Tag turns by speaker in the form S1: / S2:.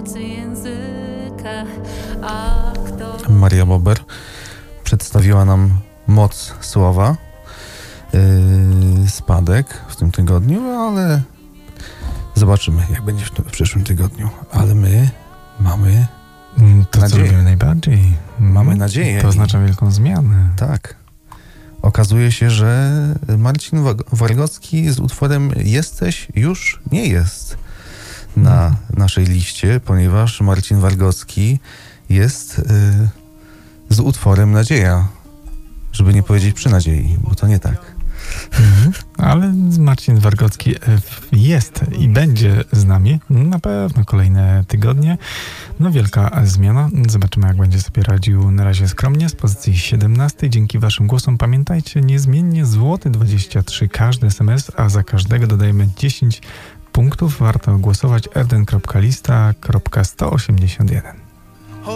S1: mocy języka, a kto...
S2: Maria Bober przedstawiła nam moc słowa, spadek w tym tygodniu, ale zobaczymy, jak będzie w przyszłym tygodniu. Ale my mamy
S3: to, co
S2: nadzieję.
S3: robimy najbardziej.
S2: Mamy nadzieję.
S3: To oznacza wielką zmianę.
S2: Tak. Okazuje się, że Marcin Wargocki z utworem Jesteś już nie jest na naszej liście, ponieważ Marcin Wargocki jest z utworem Nadzieja. Żeby nie powiedzieć przy nadziei, bo to nie tak.
S3: Ale Marcin Wargocki jest i będzie z nami na pewno kolejne tygodnie. No wielka zmiana. Zobaczymy, jak będzie sobie radził na razie skromnie z pozycji 17. Dzięki waszym głosom pamiętajcie, niezmiennie złoty 23 każdy SMS, a za każdego dodajemy 10 punktów. Warto głosować rden.lista.181.